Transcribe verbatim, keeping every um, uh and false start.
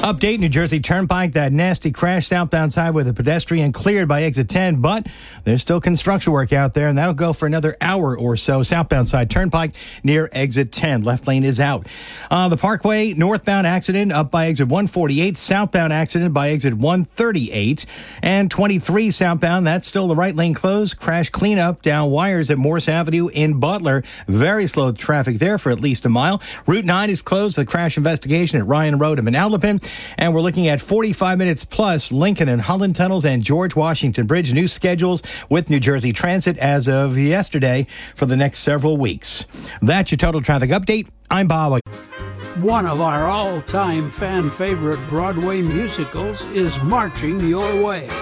Update, New Jersey Turnpike, that nasty crash southbound side with a pedestrian cleared by exit ten, but there's still construction work out there, and that'll go for another hour or so. Southbound side Turnpike near exit ten. Left lane is out. Uh, the Parkway, northbound accident up by exit one forty-eight. Southbound accident by exit one thirty-eight. And twenty-three southbound, that's still the right lane closed. Crash cleanup down wires at Morse Avenue in Butler. Very slow traffic there for at least a mile. Route nine is closed. The crash investigation at Ryan Road in Manalapan. And we're looking at forty-five minutes plus Lincoln and Holland tunnels and George Washington Bridge. New schedules with New Jersey Transit as of yesterday for the next several weeks. That's your total traffic update. I'm Bob. One of our all-time fan favorite Broadway musicals is marching your way.